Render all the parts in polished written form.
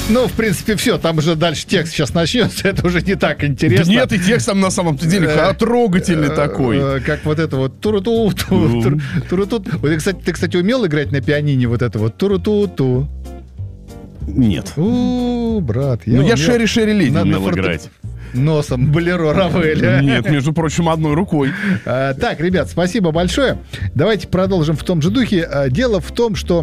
Ну, в принципе, все. Там уже дальше текст сейчас начнется. Это уже не так интересно. Да нет, и текст там на самом деле трогательный такой. Как вот это вот туру-ту-ту. Вот, ты, кстати, умел играть на пианине вот это вот туру-ту-ту? Нет. Брат. Я Шерри Леди умел играть. Носом Болеро Равеля. Нет, между прочим, одной рукой. Так, ребят, спасибо большое. Давайте продолжим в том же духе. Дело в том, что...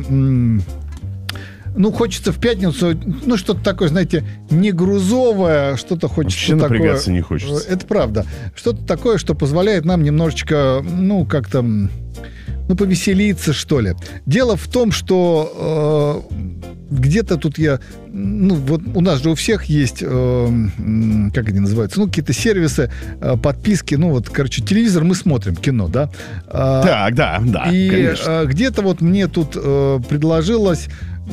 хочется в пятницу, что-то такое, знаете, не грузовое, что-то хочется вообще такое. Напрягаться не хочется. Это правда. Что-то такое, что позволяет нам немножечко, как-то, повеселиться, что ли. Дело в том, что где-то тут вот у нас же у всех есть, как они называются, какие-то сервисы, подписки, телевизор мы смотрим, кино, да? Так, да, и конечно. где-то вот мне тут предложилось,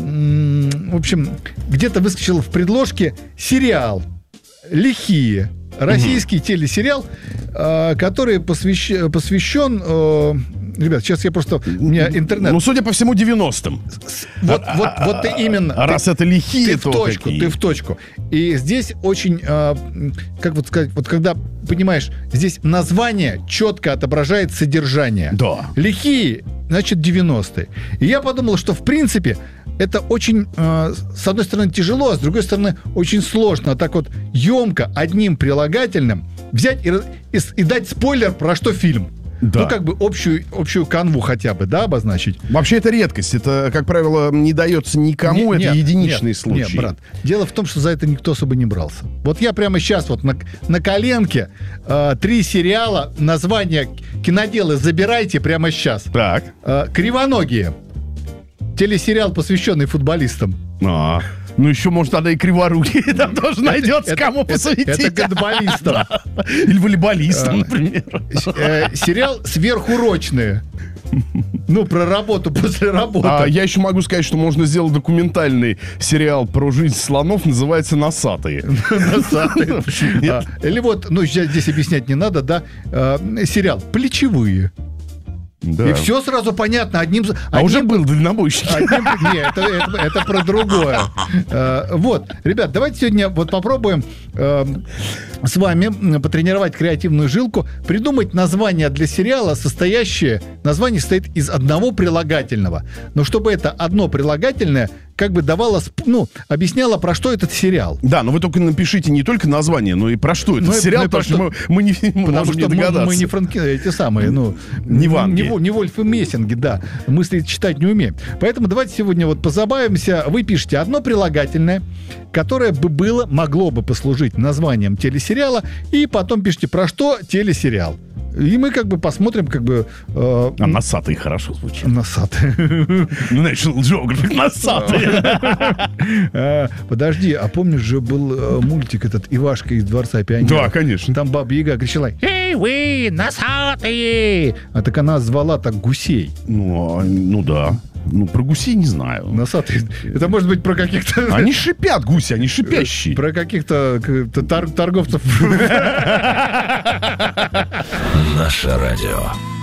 в общем, где-то выскочил в предложке сериал «Лихие». Российский телесериал, который посвящен... Ребят, сейчас я просто... У меня интернет... судя по всему, 90-м. Вот ты именно... Раз это лихие, то ты в точку. И здесь очень... как вот сказать... Вот когда, понимаешь, здесь название четко отображает содержание. Да. Лихие, значит, 90-е. И я подумал, что, в принципе, это очень, с одной стороны, тяжело, а с другой стороны, очень сложно. Так вот, емко, одним прилагательным взять и дать спойлер, про что фильм. Да. Общую канву хотя бы, да, обозначить. Вообще это редкость. Это, как правило, не дается никому. Это единичный случай. Нет, брат. Дело в том, что за это никто особо не брался. Вот я прямо сейчас вот на коленке 3 сериала, названия, киноделы забирайте прямо сейчас. Так. «Кривоногие». Телесериал, посвященный футболистам. Еще, может, тогда и криворукий там тоже найдется, кому посвятить. Это гандболистам. Или волейболистам, например. Сериал «Сверхурочные». Про работу после работы. Я еще могу сказать, что можно сделать документальный сериал про жизнь слонов, называется «Носатые». «Носатые». Или вот, здесь объяснять не надо, да, сериал «Плечевые». Да. И все сразу понятно. Уже был дальнобойщик. Нет, это про другое. Вот, ребят, давайте сегодня попробуем с вами потренировать креативную жилку, придумать название для сериала, название состоит из одного прилагательного. Но чтобы это одно прилагательное как бы давало, объясняло, про что этот сериал. Да, но вы только напишите не только название, но и про что этот сериал, потому что мы не можем не догадаться. Мы не эти самые, не Ванги. Не Вольф и Мессинги, да. Мысли читать не умеем. Поэтому давайте сегодня позабавимся. Вы пишете одно прилагательное, которое могло бы послужить названием телесериала, и потом пишите, про что телесериал. И мы посмотрим, носатые хорошо звучит. Носатые. National Geographic, носатые. Подожди, а помнишь же был мультик этот «Ивашка из Дворца пионеров»? Да, конечно. Там Баба Яга кричала: «Эй, вы, носатые!» А так она звала так гусей. Да. Про гусей не знаю. Носатые. Это может быть про каких-то... Они шипят, гуси, они шипящие. Про каких-то торговцев. Наше радио.